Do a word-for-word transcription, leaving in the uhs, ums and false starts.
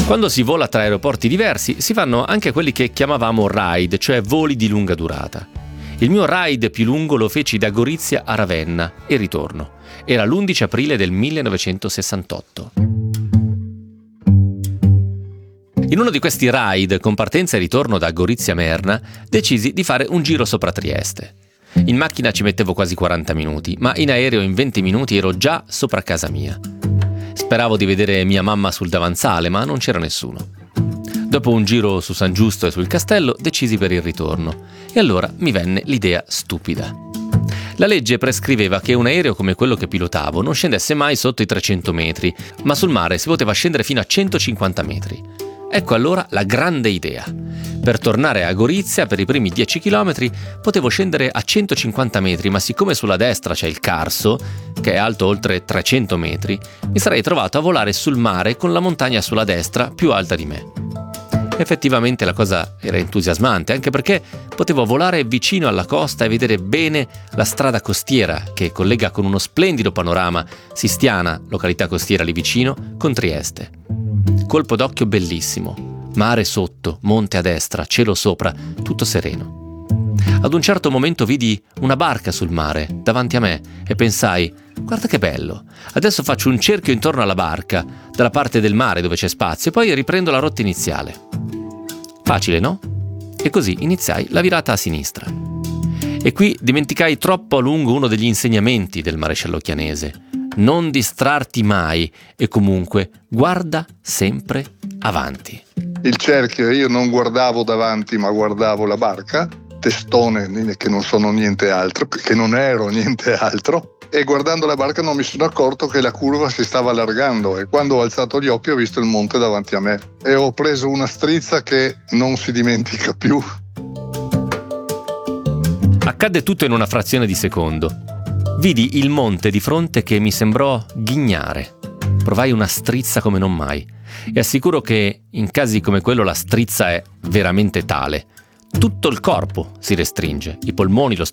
Quando si vola tra aeroporti diversi si fanno anche quelli che chiamavamo ride, cioè voli di lunga durata. Il mio ride più lungo lo feci da Gorizia a Ravenna e ritorno. Era l'undici aprile del millenovecentosessantotto. In uno di questi ride, con partenza e ritorno da Gorizia a Merna, decisi di fare un giro sopra Trieste. In macchina ci mettevo quasi quaranta minuti, ma in aereo in venti minuti ero già sopra casa mia. Speravo di vedere mia mamma sul davanzale, ma non c'era nessuno. Dopo un giro su San Giusto e sul castello, decisi per il ritorno. E allora mi venne l'idea stupida. La legge prescriveva che un aereo come quello che pilotavo non scendesse mai sotto i trecento metri, ma sul mare si poteva scendere fino a centocinquanta metri. Ecco allora la grande idea. Per tornare a Gorizia per i primi dieci chilometri potevo scendere a centocinquanta metri, ma siccome sulla destra c'è il Carso, che è alto oltre trecento metri, mi sarei trovato a volare sul mare con la montagna sulla destra più alta di me. Effettivamente la cosa era entusiasmante, anche perché potevo volare vicino alla costa e vedere bene la strada costiera che collega con uno splendido panorama Sistiana, località costiera lì vicino, con Trieste. Colpo d'occhio bellissimo, mare sotto, monte a destra, cielo sopra, tutto sereno. Ad un certo momento vidi una barca sul mare, davanti a me, e pensai, guarda che bello, adesso faccio un cerchio intorno alla barca, dalla parte del mare dove c'è spazio, e poi riprendo la rotta iniziale. Facile, no? E così iniziai la virata a sinistra. E qui dimenticai troppo a lungo uno degli insegnamenti del maresciallo Chianese. Non distrarti mai e comunque guarda sempre avanti. Il cerchio, io non guardavo davanti ma guardavo la barca, testone che non sono niente altro, che non ero niente altro, e guardando la barca non mi sono accorto che la curva si stava allargando e quando ho alzato gli occhi ho visto il monte davanti a me e ho preso una strizza che non si dimentica più. Accadde tutto in una frazione di secondo. Vidi il monte di fronte che mi sembrò ghignare. Provai una strizza come non mai. E assicuro che in casi come quello la strizza è veramente tale. Tutto il corpo si restringe, i polmoni, lo